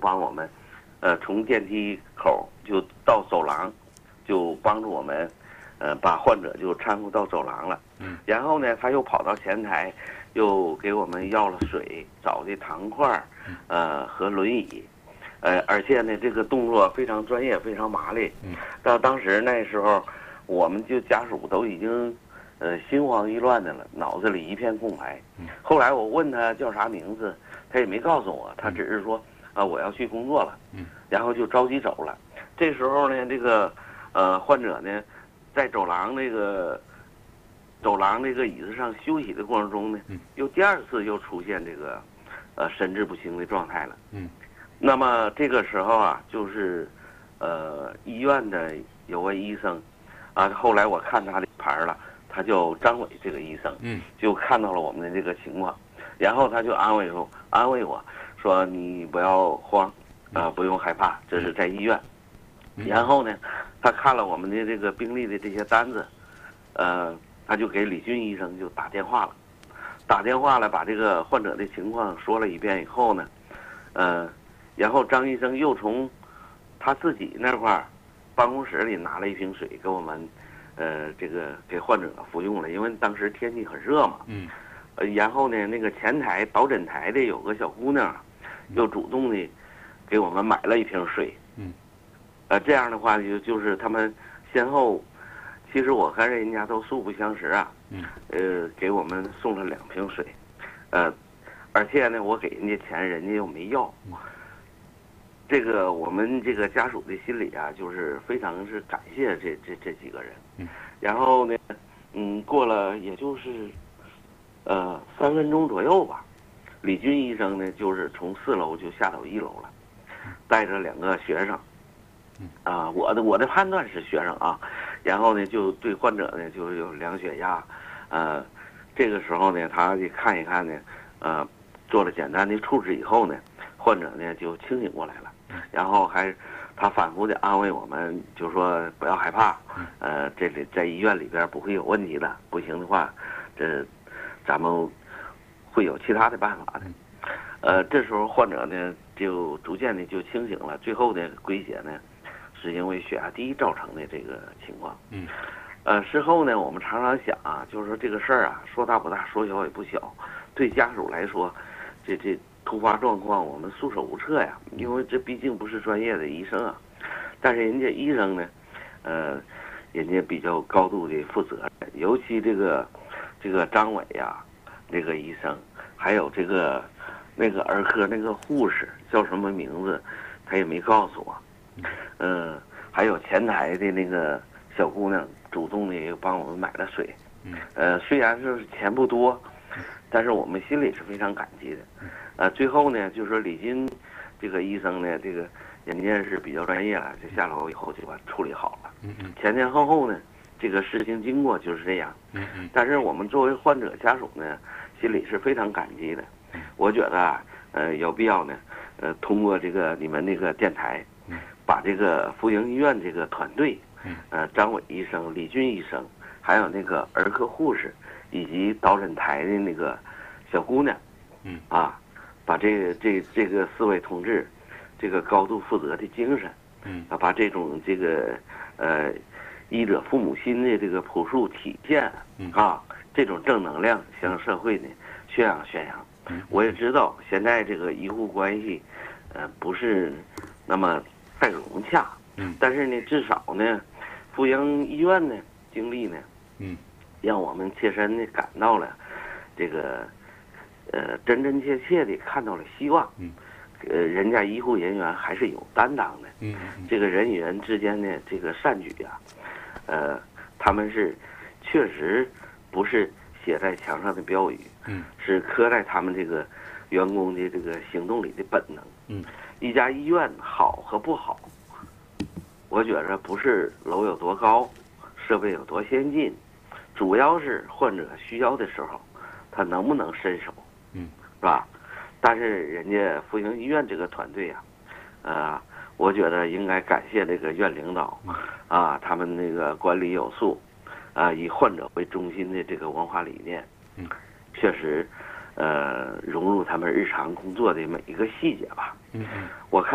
帮我们，从电梯口就到走廊，就帮助我们，把患者就搀扶到走廊了。然后呢，他又跑到前台，又给我们要了水，找的糖块，和轮椅，而且呢，这个动作非常专业，非常麻利。到当时那时候，我们就家属都已经，心慌意乱的了，脑子里一片空白。后来我问他叫啥名字，他也没告诉我，他只是说我要去工作了。然后就着急走了。这时候呢，这个患者呢，在走廊那个椅子上休息的过程中呢，又第二次又出现这个神志不清的状态了。那么这个时候啊，就是医院的有位医生啊，后来我看他的牌了，他叫张伟这个医生，就看到了我们的这个情况，然后他就安慰我说你不要慌，不用害怕，这是在医院。然后呢，他看了我们的这个病历的这些单子，他就给李军医生就打电话了，把这个患者的情况说了一遍以后呢，然后张医生又从他自己那块办公室里拿了一瓶水给我们，这个给患者服用了，因为当时天气很热嘛。然后呢，那个前台导诊台的有个小姑娘，又主动的给我们买了一瓶水。这样的话就是他们先后，其实我和人家都素不相识啊。给我们送了2瓶水，而且呢，我给人家钱，人家又没要。这个我们这个家属的心里啊，就是非常是感谢这几个人。然后呢，过了也就是3分钟左右吧，李军医生呢，就是从4楼就下到1楼了，带着2个学生。我的判断是学生啊，然后呢就对患者呢就有量血压，这个时候呢他就看一看呢，做了简单的处置以后呢，患者呢就清醒过来了，然后他反复的安慰我们，就说不要害怕，这里在医院里边不会有问题的，不行的话，咱们会有其他的办法的。这时候患者呢就逐渐的就清醒了，最后的归结呢是因为血压低造成的这个情况。事后呢，我们常常想啊，就是说这个事儿啊，说大不大，说小也不小。对家属来说，这突发状况我们束手无策呀，因为这毕竟不是专业的医生啊。但是人家医生呢，人家比较高度的负责任，尤其这个张伟呀，这个医生，还有那个儿科那个护士叫什么名字，他也没告诉我。还有前台的那个小姑娘主动的帮我们买了水。虽然是钱不多，但是我们心里是非常感激的。最后呢，就是说李军这个医生呢，这个人家是比较专业了，就下楼以后就把处理好了。前后呢，这个事情经过就是这样。但是我们作为患者家属呢，心里是非常感激的。我觉得啊，有必要呢，通过这个你们那个电台，把这个阜营医院这个团队，张伟医生、李军医生，还有那个儿科护士，以及导诊台的那个小姑娘，把这个4位同志，这个高度负责的精神，把这种这个医者父母心的这个朴素体现这种正能量向社会呢宣扬。我也知道现在这个医护关系，不是那么太融洽，但是呢，至少呢，阜营医院呢经历呢，让我们切身的感到了这个，真真切切的看到了希望。人家医护人员还是有担当的。这个人与人之间的这个善举啊，他们是确实不是写在墙上的标语，是刻在他们这个员工的这个行动里的本能。一家医院好和不好，我觉着不是楼有多高，设备有多先进，主要是患者需要的时候，他能不能伸手，是吧？但是人家阜营医院这个团队我觉得应该感谢这个院领导，他们那个管理有素，以患者为中心的这个文化理念，确实，融入他们日常工作的每一个细节吧。我看。